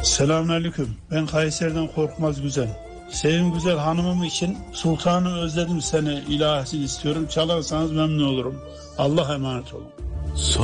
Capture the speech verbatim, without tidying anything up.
Selamünaleyküm. Ben Kayseri'den Korkmaz Güzel. Sevim Güzel hanımım için Sultanı Özledim Seni ilahisi istiyorum. Çalarsanız memnun olurum. Allah'a emanet olun. Son